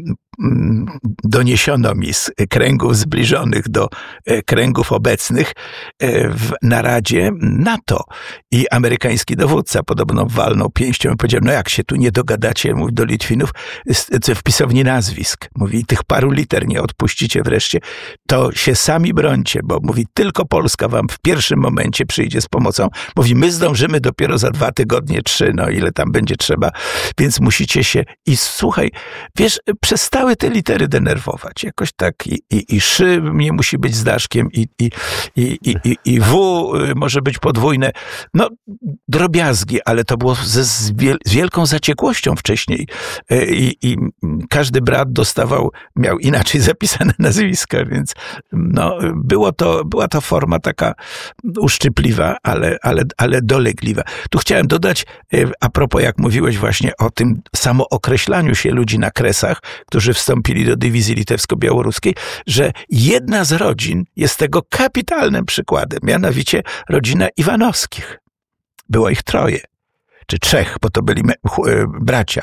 doniesiono mi z kręgów zbliżonych do kręgów obecnych w naradzie NATO. I amerykański dowódca podobno walnął pięścią i powiedział, no jak się tu nie dogadacie, mówi do Litwinów, w pisowni nazwisk. Mówi, tych paru liter nie odpuścicie wreszcie, to się sami brońcie, bo mówi, tylko Polska wam w pierwszym momencie przyjdzie z pomocą. Mówi, my zdążymy dopiero za dwa tygodnie, trzy, no ile tam będzie trzeba, więc musicie się... I słuchaj, wiesz, przestały te litery denerwować. Jakoś tak i, i, i szy nie musi być z daszkiem i, i, i, i, i w może być podwójne. No, drobiazgi, ale to było ze, z, wiel, z wielką zaciekłością wcześniej. I, i każdy brat dostawał, miał inaczej zapisane nazwiska, więc no, było to, była to forma taka uszczypliwa, ale, ale, ale dolegliwa. Tu chciałem dodać, a propos, jak mówiłeś właśnie o tym samookreślaniu się ludzi na Kresach, którzy wstąpili do dywizji litewsko-białoruskiej, że jedna z rodzin jest tego kapitalnym przykładem, mianowicie rodzina Iwanowskich. Było ich troje. Czy trzech, bo to byli bracia.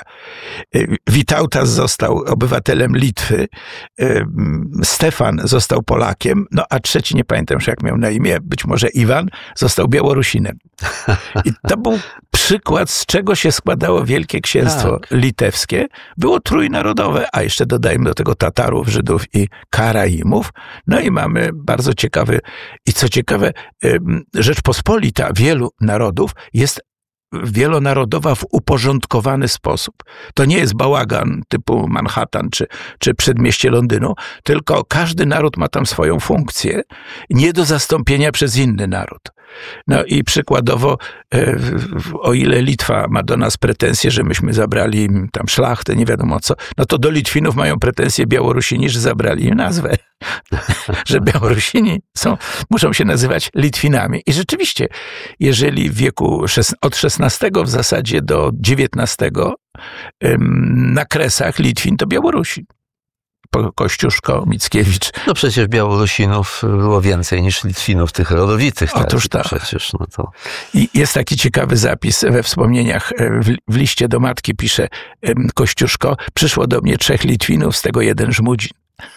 Witautas został obywatelem Litwy, Stefan został Polakiem, no a trzeci, nie pamiętam już jak miał na imię, być może Iwan, został Białorusinem. I to był przykład, z czego się składało Wielkie Księstwo tak. Litewskie. Było trójnarodowe, a jeszcze dodajmy do tego Tatarów, Żydów i Karaimów. No i mamy bardzo ciekawy, i co ciekawe, Rzeczpospolita wielu narodów jest wielonarodowa w uporządkowany sposób. To nie jest bałagan typu Manhattan czy, czy przedmieście Londynu, tylko każdy naród ma tam swoją funkcję, nie do zastąpienia przez inny naród. No i przykładowo, o ile Litwa ma do nas pretensje, że myśmy zabrali im tam szlachtę, nie wiadomo co, no to do Litwinów mają pretensje Białorusini, że zabrali im nazwę. Że Białorusini są, muszą się nazywać Litwinami. I rzeczywiście, jeżeli w wieku od szesnastego w zasadzie do dziewiętnastego na Kresach Litwin to Białorusin. Kościuszko, Mickiewicz. No przecież Białorusinów było więcej niż Litwinów, tych rodowitych. Otóż tak. Przecież, no to... I jest taki ciekawy zapis we wspomnieniach. W, w liście do matki pisze Kościuszko, przyszło do mnie trzech Litwinów, z tego jeden Żmudzin.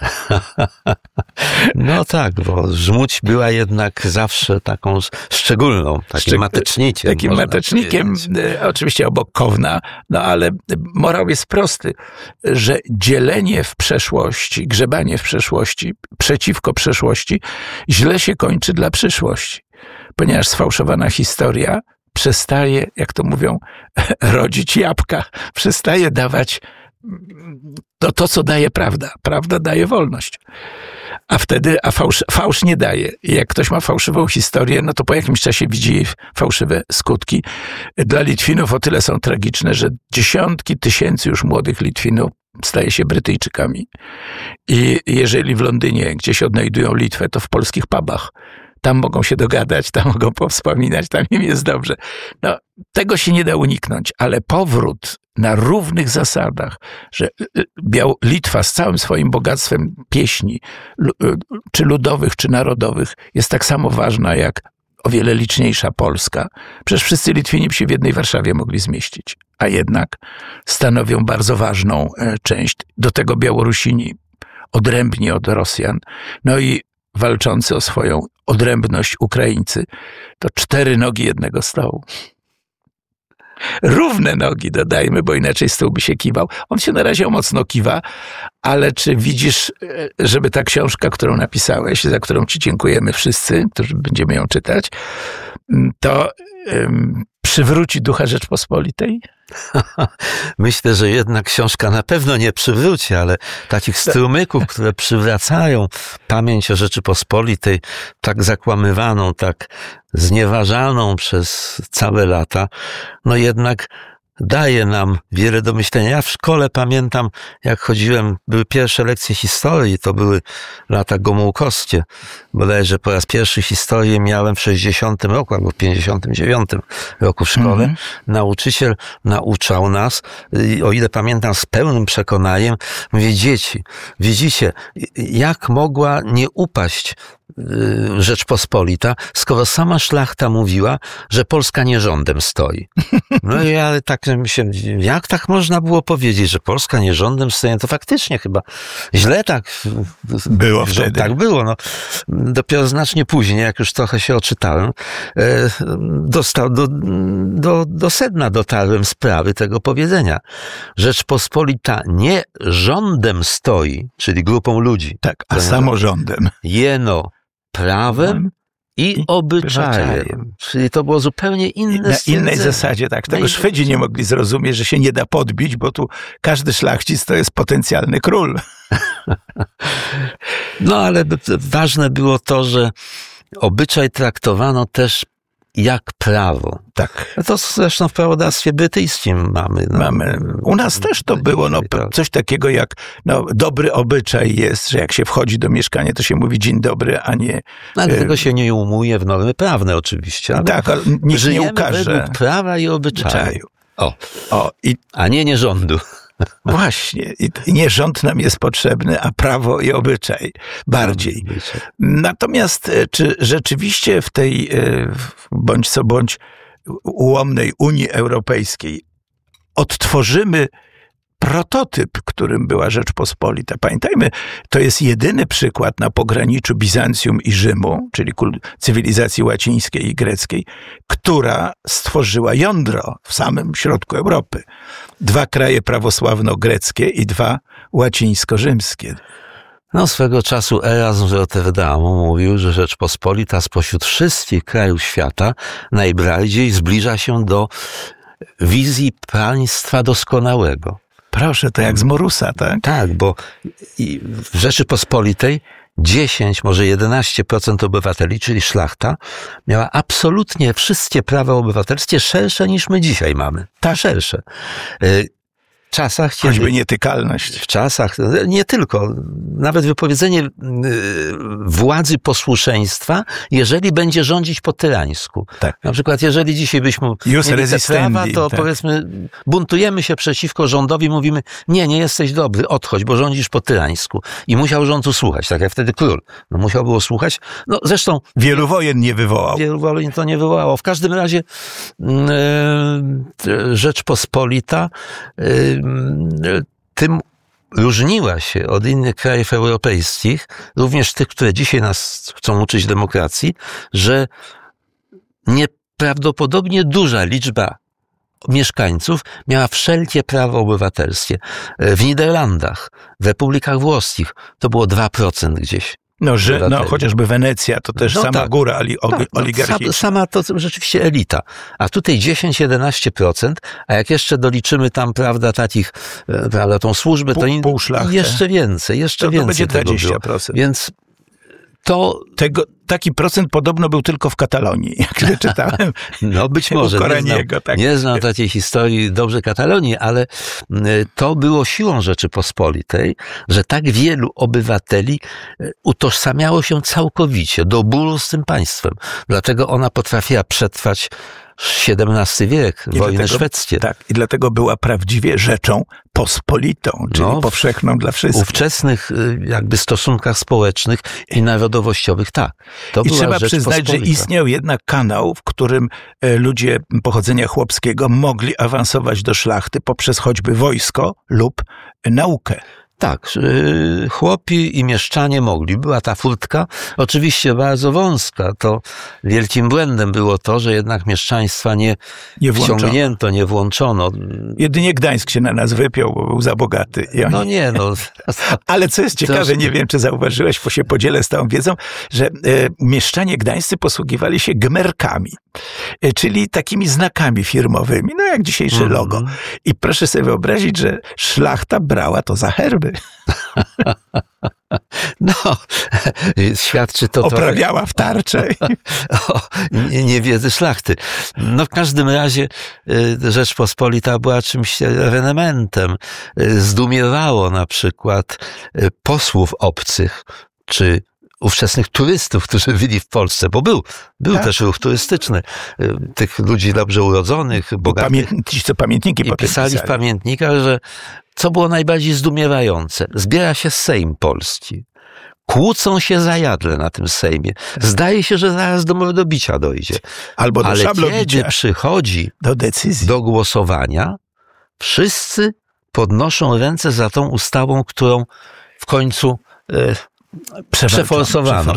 No tak, bo Żmudź była jednak zawsze taką szczególną, takim Szczeg- matecznikiem. Takim matecznikiem, oczywiście obok Kowna, no ale morał jest prosty, że dzielenie w przeszłości, grzebanie w przeszłości, przeciwko przeszłości, źle się kończy dla przyszłości. Ponieważ sfałszowana historia przestaje, jak to mówią, rodzić jabłka, przestaje dawać to, to, co daje prawda. Prawda daje wolność. A wtedy, a fałsz, fałsz nie daje. I jak ktoś ma fałszywą historię, no to po jakimś czasie widzi jej fałszywe skutki. Dla Litwinów o tyle są tragiczne, że dziesiątki tysięcy już młodych Litwinów staje się Brytyjczykami. I jeżeli w Londynie gdzieś odnajdują Litwę, to w polskich pubach. Tam mogą się dogadać, tam mogą powspominać, tam im jest dobrze. No, tego się nie da uniknąć, ale powrót na równych zasadach, że Biał- Litwa z całym swoim bogactwem pieśni, czy ludowych, czy narodowych, jest tak samo ważna jak o wiele liczniejsza Polska. Przecież wszyscy Litwini by się w jednej Warszawie mogli zmieścić, a jednak stanowią bardzo ważną część. Do tego Białorusini, odrębni od Rosjan. No i walczący o swoją odrębność Ukraińcy, to cztery nogi jednego stołu. Równe nogi dodajmy, bo inaczej stół by się kiwał. On się na razie mocno kiwa, ale czy widzisz, żeby ta książka, którą napisałeś, za którą ci dziękujemy wszyscy, którzy będziemy ją czytać, to um, przywróci ducha Rzeczpospolitej? Myślę, że jedna książka na pewno nie przywróci, ale takich strumyków, które przywracają pamięć o Rzeczypospolitej, tak zakłamywaną, tak znieważaną przez całe lata, no jednak daje nam wiele do myślenia. Ja w szkole pamiętam, jak chodziłem, były pierwsze lekcje historii, to były lata gomułkowskie. Bodajże po raz pierwszy historię miałem w sześćdziesiątym roku albo w pięćdziesiątym dziewiątym roku w szkole. Mm-hmm. Nauczyciel nauczał nas, o ile pamiętam z pełnym przekonaniem, mówię, dzieci, widzicie, jak mogła nie upaść Rzeczpospolita, skoro sama szlachta mówiła, że Polska nie rządem stoi. No i ale tak się, jak tak można było powiedzieć, że Polska nie rządem stoi? To faktycznie chyba źle tak było wtedy. Tak było. No. Dopiero znacznie później, jak już trochę się oczytałem, dostał do, do, do sedna dotarłem sprawy tego powiedzenia. Rzeczpospolita nie rządem stoi, czyli grupą ludzi. Tak, a samorządem. Jeno prawem i obyczajem. Czyli to było zupełnie inne Na innej zasadzie, tak. Tego Szwedzi nie mogli zrozumieć, że się nie da podbić, bo tu każdy szlachcic to jest potencjalny król. No ale ważne było to, że obyczaj traktowano też jak prawo. Tak. To zresztą w prawodawstwie brytyjskim mamy. No, mamy. U nas też to było, no, coś takiego jak no, dobry obyczaj jest, że jak się wchodzi do mieszkania, to się mówi dzień dobry, a nie... No, ale tego się nie umuje w normy prawne oczywiście. Ale tak, ale nikt nie ukaże. Według prawa i obyczaju. O. o i... A nie nie rządu. Właśnie. I nie rząd nam jest potrzebny, a prawo i obyczaj bardziej. Natomiast czy rzeczywiście w tej bądź co bądź ułomnej Unii Europejskiej odtworzymy prototyp, którym była Rzeczpospolita? Pamiętajmy, to jest jedyny przykład na pograniczu Bizancjum i Rzymu, czyli cywilizacji łacińskiej i greckiej, która stworzyła jądro w samym środku Europy. Dwa kraje prawosławno-greckie i dwa łacińsko-rzymskie. No, swego czasu Erasm z Rotterdamu mówił, że Rzeczpospolita spośród wszystkich krajów świata najbardziej zbliża się do wizji państwa doskonałego. Proszę, to jak z Morusa, tak? Tak, bo w Rzeczypospolitej dziesięć, może jedenaście procent obywateli, czyli szlachta, miała absolutnie wszystkie prawa obywatelskie szersze niż my dzisiaj mamy. Ta szersze. W czasach, kiedy... Choćby nietykalność. W czasach, nie tylko, nawet wypowiedzenie władzy posłuszeństwa, jeżeli będzie rządzić po tyrańsku. Tak. Na przykład, jeżeli dzisiaj byśmy Jus mieli te prawa, to tak. powiedzmy, buntujemy się przeciwko rządowi, mówimy, nie, nie jesteś dobry, odchodź, bo rządzisz po tyrańsku. I musiał rząd usłuchać, tak jak wtedy król. No musiał było słuchać. No zresztą... Wielu wojen nie wywołał. Wielu wojen to nie wywołało. W każdym razie yy, Rzeczpospolita yy, tym różniła się od innych krajów europejskich, również tych, które dzisiaj nas chcą uczyć demokracji, że nieprawdopodobnie duża liczba mieszkańców miała wszelkie prawa obywatelskie. W Niderlandach, w Republikach Włoskich to było dwa procent gdzieś. No, że, no chociażby Wenecja, to też no sama tak, góra oli, tak, oligarchii. No, sama to rzeczywiście elita. A tutaj dziesięć do jedenastu procent, a jak jeszcze doliczymy tam, prawda, takich, prawda, tą służbę, pół, to in, pół szlachty. Jeszcze więcej, jeszcze to, więcej. To będzie dwadzieścia procent. Więc To... Tego, taki procent podobno był tylko w Katalonii, jak wyczytałem. No być może, nie znam, tak. nie znam takiej historii dobrze Katalonii, ale to było siłą Rzeczypospolitej, że tak wielu obywateli utożsamiało się całkowicie do bólu z tym państwem. Dlatego ona potrafiła przetrwać siedemnasty wiek, I wojny dlatego, szwedzkie. Tak, i dlatego była prawdziwie rzeczą pospolitą, czyli no, powszechną dla wszystkich. W ówczesnych jakby stosunkach społecznych i narodowościowych tak. To I była trzeba rzecz przyznać, pospolita. że istniał jednak kanał, w którym ludzie pochodzenia chłopskiego mogli awansować do szlachty poprzez choćby wojsko lub naukę. Tak, chłopi i mieszczanie mogli. Była ta furtka, oczywiście bardzo wąska. To wielkim błędem było to, że jednak mieszczaństwa nie, nie wciągnięto, nie włączono. Jedynie Gdańsk się na nas wypiął, bo był za bogaty. Oni... No nie, no. Ale co jest ciekawe, nie wiem, czy zauważyłeś, bo się podzielę z tą wiedzą, że e, mieszczanie gdańscy posługiwali się gmerkami, e, czyli takimi znakami firmowymi, no jak dzisiejsze mm. logo. I proszę sobie wyobrazić, że szlachta brała to za herby. No, świadczy to oprawiała w tarczę. O niewiedzy szlachty. No w każdym razie Rzeczpospolita była czymś ewenementem. Zdumiewało na przykład posłów obcych, czy ówczesnych turystów, którzy byli w Polsce, bo był, był tak. też ruch turystyczny. Tych ludzi dobrze urodzonych, bogatych. Pamiętnicy, co pamiętniki I pisali w pamiętnikach, że co było najbardziej zdumiewające? Zbiera się Sejm Polski. Kłócą się zajadle na tym Sejmie. Zdaje się, że zaraz do mordobicia dojdzie. Albo do Ale szablobicia. kiedy przychodzi do decyzji, do głosowania, wszyscy podnoszą ręce za tą ustawą, którą w końcu e, przeforsowano.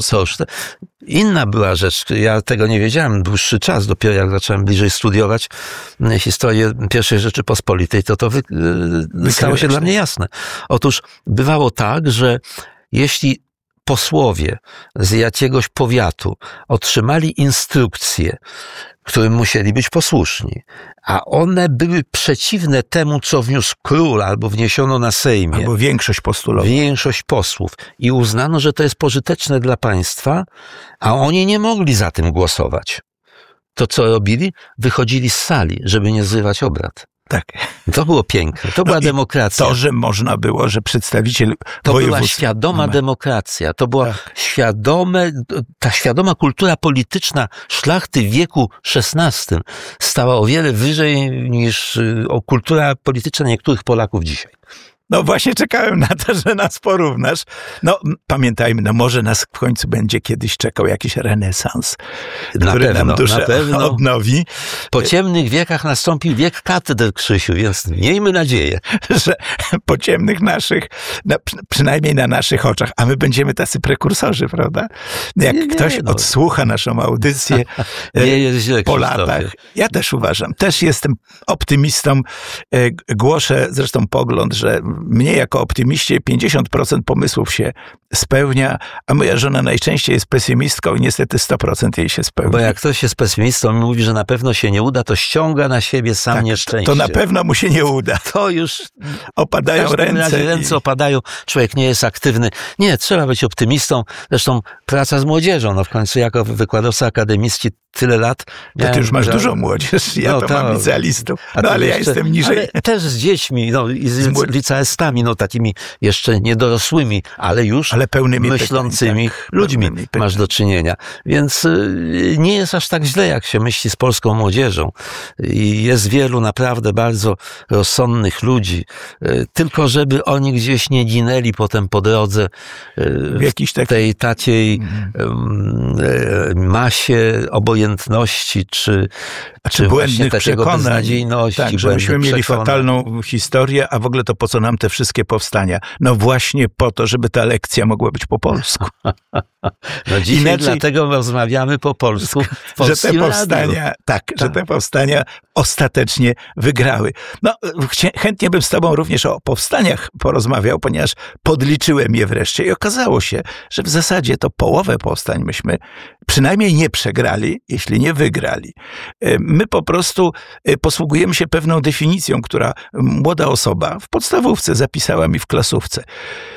Inna była rzecz, ja tego nie wiedziałem dłuższy czas, dopiero jak zacząłem bliżej studiować historię pierwszej Rzeczypospolitej, to to wy, stało się dla mnie jasne. Otóż bywało tak, że jeśli posłowie z jakiegoś powiatu otrzymali instrukcje, którym musieli być posłuszni, a one były przeciwne temu, co wniósł król albo wniesiono na Sejmie. Albo większość postulowa. Większość posłów. I uznano, że to jest pożyteczne dla państwa, a oni nie mogli za tym głosować. To co robili? Wychodzili z sali, żeby nie zrywać obrad. Tak. To było piękne. To no była demokracja. To, że można było, że przedstawiciel To województwa... była świadoma demokracja. To była tak. świadome, ta świadoma kultura polityczna szlachty w wieku szesnastym stała o wiele wyżej niż o kultura polityczna niektórych Polaków dzisiaj. No właśnie czekałem na to, że nas porównasz. No pamiętajmy, no może nas w końcu będzie kiedyś czekał jakiś renesans, na który pewno, nam duszę na pewno odnowi. Po ciemnych wiekach nastąpił wiek katedr, Krzysiu, więc miejmy nadzieję, że po ciemnych naszych, na, przynajmniej na naszych oczach, a my będziemy tacy prekursorzy, prawda? Jak nie, nie, ktoś no. odsłucha naszą audycję nie jest źle, po latach. Ja też uważam, też jestem optymistą. Głoszę zresztą pogląd, że mnie jako optymiście pięćdziesiąt procent pomysłów się spełnia, a moja żona najczęściej jest pesymistką i niestety sto procent jej się spełnia. Bo jak ktoś jest pesymistą i mówi, że na pewno się nie uda, to ściąga na siebie sam tak, nieszczęście. To na pewno mu się nie uda. To już opadają w ręce. Razie ręce i... opadają, człowiek nie jest aktywny. Nie, trzeba być optymistą. Zresztą praca z młodzieżą, no w końcu jako wykładowca akademicki tyle lat. To ty już masz że... dużo młodzież, ja no, to, to mam licealistów. No ale jeszcze... ja jestem niżej. Ale też z dziećmi, no i z, z licealistami, no takimi jeszcze niedorosłymi, ale już ale pełnymi myślącymi pytań, tak, ludźmi pełnymi masz do czynienia. Więc y, nie jest aż tak źle, jak się myśli z polską młodzieżą. I jest wielu naprawdę bardzo rozsądnych ludzi, y, tylko żeby oni gdzieś nie ginęli potem po drodze y, w jakiejś tak... tej takiej mm. y, masie obojętności, czy, czy, czy błędnych takiego beznadziejności. Tak, że myśmy mieli fatalną historię, a w ogóle to po co nam te wszystkie powstania? No właśnie po to, żeby ta lekcja mogła być po polsku. No dzisiaj Inaczej, dlatego rozmawiamy po polsku. Że te powstania, tak, tak, że te powstania ostatecznie wygrały. No, chętnie bym z tobą również o powstaniach porozmawiał, ponieważ podliczyłem je wreszcie i okazało się, że w zasadzie to połowę powstań myśmy przynajmniej nie przegrali, jeśli nie wygrali. My po prostu posługujemy się pewną definicją, która młoda osoba w podstawówce zapisała mi w klasówce.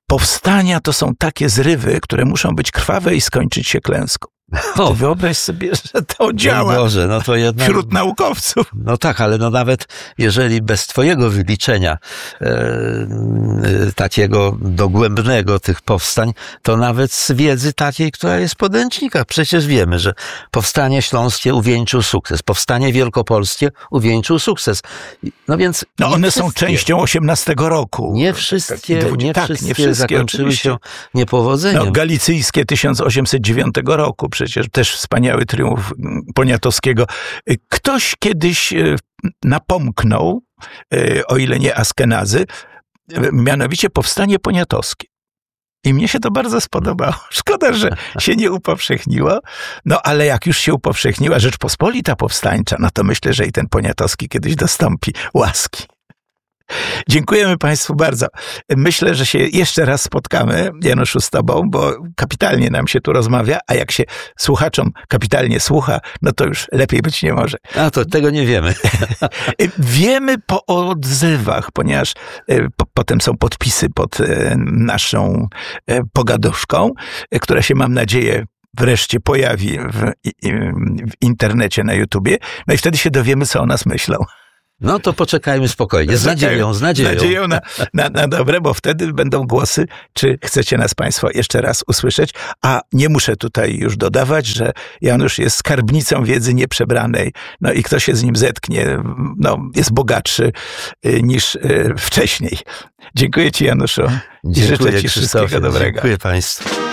powstania to są takie zrywy, które muszą być krwawe i skończyć się klęską. O, wyobraź sobie, że to działa Boże, no to jednak, wśród naukowców. No tak, ale no nawet jeżeli bez twojego wyliczenia e, e, takiego dogłębnego tych powstań, to nawet z wiedzy takiej, która jest w podręcznikach. Przecież wiemy, że powstanie śląskie uwieńczył sukces, powstanie wielkopolskie uwieńczył sukces. No więc No one wszystkie, są częścią osiemnastego roku. Nie wszystkie, nie tak, wszystkie, nie wszystkie zakończyły oczywiście. się niepowodzeniem. No, galicyjskie tysiąc osiemset dziewiątego roku, przecież też wspaniały triumf Poniatowskiego. Ktoś kiedyś napomknął, o ile nie Askenazy, mianowicie powstanie poniatowskie. I mnie się to bardzo spodobało. Szkoda, że się nie upowszechniło. No ale jak już się upowszechniła Rzeczpospolita Powstańcza, no to myślę, że i ten Poniatowski kiedyś dostąpi łaski. Dziękujemy Państwu bardzo. Myślę, że się jeszcze raz spotkamy, Januszu, z Tobą, bo kapitalnie nam się tu rozmawia, a jak się słuchaczom kapitalnie słucha, no to już lepiej być nie może. A to tego nie wiemy. Wiemy po odzywach, ponieważ po, potem są podpisy pod naszą pogaduszką, która się, mam nadzieję, wreszcie pojawi w, w internecie, na YouTubie. No i wtedy się dowiemy, co o nas myślą. No to poczekajmy spokojnie, z nadzieją, z nadzieją. Z nadzieją na, na, na dobre, bo wtedy będą głosy, czy chcecie nas Państwo jeszcze raz usłyszeć. A nie muszę tutaj już dodawać, że Janusz jest skarbnicą wiedzy nieprzebranej. No i kto się z nim zetknie, no, jest bogatszy niż wcześniej. Dziękuję Ci, Januszu. I Dziękuję, życzę Ci wszystkiego dobrego. Dziękuję Państwu.